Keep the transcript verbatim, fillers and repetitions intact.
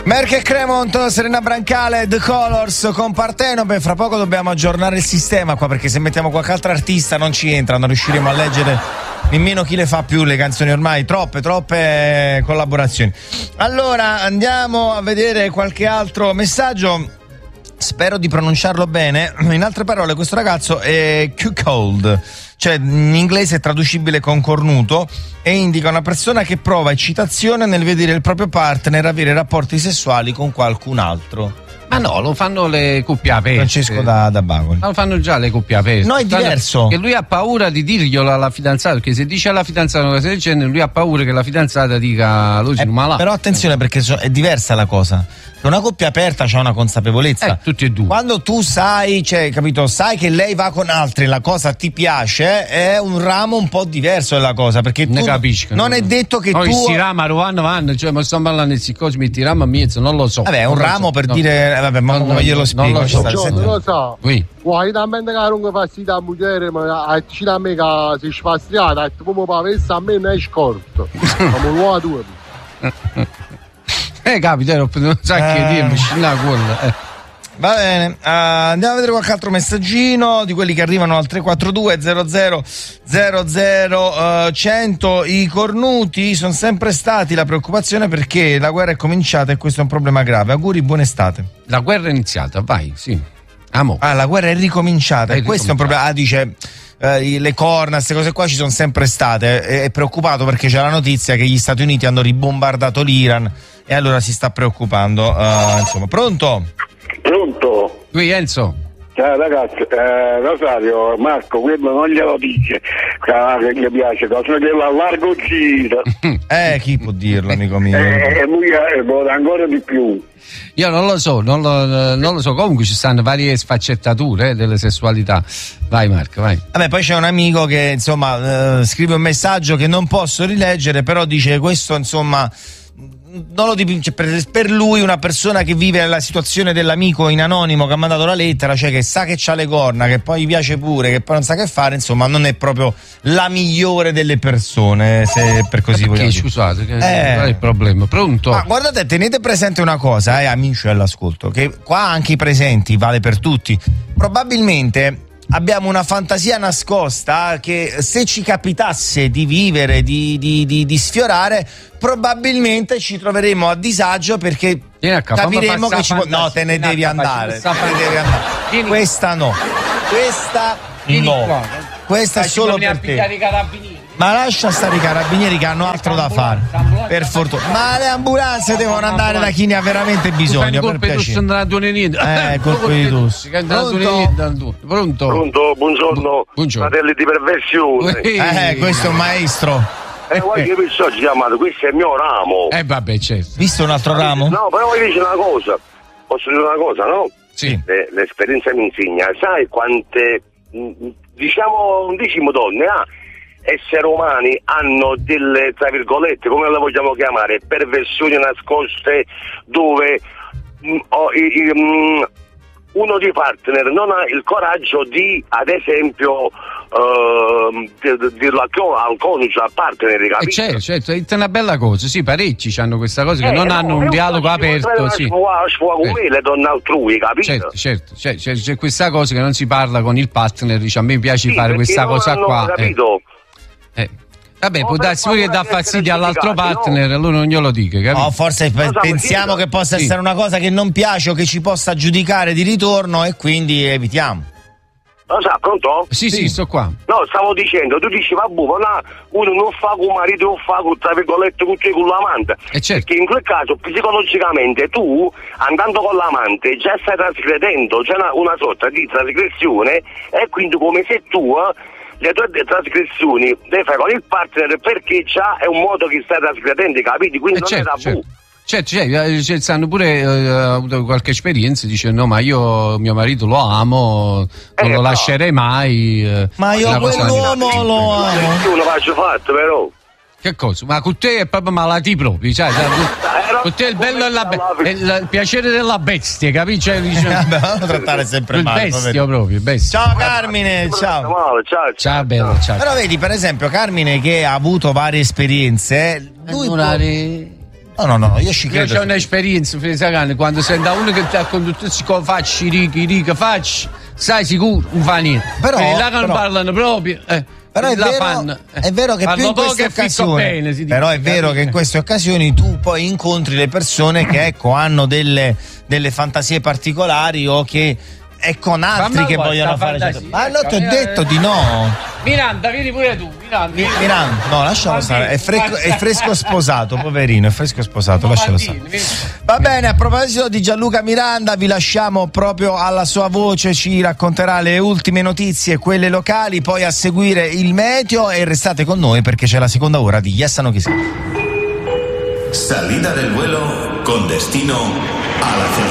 Merck e Cremont, Serena Brancale, The Colors con Partenope. Fra poco dobbiamo aggiornare il sistema qua, perché se mettiamo qualche altro artista non ci entra, non riusciremo a leggere nemmeno chi le fa più le canzoni ormai, troppe, troppe collaborazioni. Allora andiamo a vedere qualche altro messaggio. Spero di pronunciarlo bene. In altre parole, questo ragazzo è cuckold, cioè in inglese è traducibile con cornuto, e indica una persona che prova eccitazione nel vedere il proprio partner avere rapporti sessuali con qualcun altro. Ma no, lo fanno le coppie aperte. Francesco da, da Bacoli. Ma lo fanno già le coppie aperte. No, è diverso. Che lui ha paura di dirglielo alla fidanzata, perché se dice alla fidanzata una cosa del genere, lui ha paura che la fidanzata dica lui eh, malato. Però attenzione, perché so, è diversa la cosa. Una coppia aperta c'ha una consapevolezza. Eh, tutti e due. Quando tu sai, cioè, capito, sai che lei va con altri, la cosa ti piace, è un ramo un po' diverso della cosa, perché ne tu capisco, non no, è detto che no, tu si rama vanno vanno, cioè ma sto parlando di cose, metti ramo a mezzo, non lo so. Vabbè, è un ramo so. per no. dire eh, vabbè, ma no, come no, glielo no, spiego? non lo so. Giorno, lo so. Oui. Vuoi talmente che non fa fastidio a moglie, ma a ci a me che si sfastriata, e come pavessa a me ne è scorto. Come lo tu. Eh capita, non sa che Eh. dirmi, scilla quella. Eh. Va bene, uh, andiamo a vedere qualche altro messaggino di quelli che arrivano al tre quattro due zero zero zero zero cento. I cornuti sono sempre stati la preoccupazione perché la guerra è cominciata e questo è un problema grave. Auguri, buona estate. La guerra è iniziata, vai, sì. Amo. Ah, la guerra è ricominciata È e questo è un ricominciata. problema. Ah, dice eh, le corna, queste cose qua ci sono sempre state. È, è preoccupato perché c'è la notizia che gli Stati Uniti hanno ribombardato l'Iran e allora si sta preoccupando. Uh, insomma, pronto? Pronto? Qui Enzo. Ciao ragazzi, eh, Rosario, Marco, quello non glielo dice che gli piace, cosa che la largo gira. Eh, chi può dirlo, amico mio? E lui eh, vuole ancora di più. Io non lo so, non lo, non lo so, comunque ci stanno varie sfaccettature eh, delle sessualità. Vai Marco, vai. Vabbè, poi c'è un amico che insomma eh, scrive un messaggio che non posso rileggere, però dice questo insomma non lo dipinge, per, per lui una persona che vive la situazione dell'amico in anonimo che ha mandato la lettera, cioè che sa che c'ha le corna, che poi gli piace pure, che poi non sa che fare, insomma non è proprio la migliore delle persone, se per così Perché, vogliamo dire. scusate, che, Eh. qual è il problema? Pronto? Ma guardate, tenete presente una cosa, eh, amici all'ascolto, che qua anche i presenti, vale per tutti, probabilmente abbiamo una fantasia nascosta che se ci capitasse di vivere, di, di, di, di sfiorare, probabilmente ci troveremo a disagio perché Vieni a capo, capiremo fammi che ci può... passare No, te ne fantasia, devi vieni a andare, capo, te ne devi andare. Vieni. Questa no, questa Vieni no, qua. questa è Dai, ci solo dobbiamo per pigliare te. i carabinieri. Ma lascia stare i carabinieri che hanno altro da fare, per fortuna. Ma le ambulanze devono andare da chi ne ha veramente bisogno, per piacere. Eh, colpo di tutti. Pronto? Pronto? Pronto, buongiorno, Buongiorno. fratelli di perversione. Eh, questo è un maestro. Eh, guarda che mi sto chiamato, questo è il mio ramo. Eh vabbè, certo. Visto un altro ramo? No, però vi dice una cosa, posso dire una cosa, no? Sì. Eh, l'esperienza mi insegna, sai quante, mh, diciamo, diciamo donne, ah, esseri umani hanno delle, tra virgolette, come le vogliamo chiamare, perversioni nascoste dove mh, oh, i- i- mh, uno dei partner non ha il coraggio di, ad esempio, ehm, di- di- dirlo al, co- al coniuge, al partner, Eh, capito? certo, certo, è una bella cosa, sì, parecchi hanno questa cosa che Eh, non no, hanno è un dialogo po' aperto, sì. Sfuoco Eh. le donne altrui, capito? Certo, certo, c'è, c'è, c'è questa cosa che non si parla con il partner, dice a me piace Sì, fare perché questa non cosa hanno qua. eh. capito? Eh. Vabbè, No, può per darsi pure che paura dà di essere fastidio all'altro giudicati, partner, allora non glielo dica, capito? No, forse pe- Cosa pensiamo vuol dire? che possa Sì. essere una cosa che non piace o che ci possa giudicare di ritorno e quindi evitiamo. Lo sa, pronto? Sì, sì, sto qua. No, stavo dicendo, tu dici, vabbè, ma uno non fa con marito, non fa con, tra virgolette, con, con l'amante. Eh, certo. Perché in quel caso, psicologicamente, tu, andando con l'amante, già stai trasgredendo, c'è una, una sorta di trasgressione, e quindi come se tu, eh, le tue trasgressioni le fai con il partner perché già è un modo che stai trasgredendo, capiti? Quindi Eh, non certo, è tabù. certo. Certo, cioè, cioè, sanno pure, eh, ha avuto qualche esperienza, dice no, ma io mio marito lo amo, non Eh, lo no. lascerei mai. eh, Ma io una cosa- quell'uomo lo amo. Io non faccio fatto, però. Che cosa? Ma con te è proprio malati proprio, sai? Era- Con te il bello è, la be- come è il, il piacere della bestia, capisci? Cioè, dice, Vabbè, non trattare sempre il male. bestio poverino. proprio, bestia. Ciao Carmine, ciao. Male, ciao, ciao. Ciao bello, ciao. Però vedi, per esempio, Carmine che ha avuto varie esperienze, lui può- Amorare. No, no, no, io ci credo. Io ho un'esperienza, Fresagane, quando sento uno che ti ha condotto si facci, richi, richi, facci, sai sicuro, non fa niente. Però, eh, là che non però, parlano proprio. Eh, però è vero, fanno, eh. è vero che più in queste occasioni, bene, dice, però è vero che in queste occasioni tu poi incontri le persone che ecco hanno delle, delle fantasie particolari o che ecco altri che vogliono fare fantasia, ma no, ti ho detto di no. Miranda, vieni pure tu. Miranda, vieni. Miranda, no, lascialo stare. È fresco, è fresco sposato, poverino. È fresco sposato, lascialo stare. Va bene, a proposito di Gianluca Miranda, vi lasciamo proprio alla sua voce. Ci racconterà le ultime notizie, quelle locali. Poi a seguire il meteo. E restate con noi perché c'è la seconda ora di Yes o No Chi Sei. Salida del vuelo con destino a la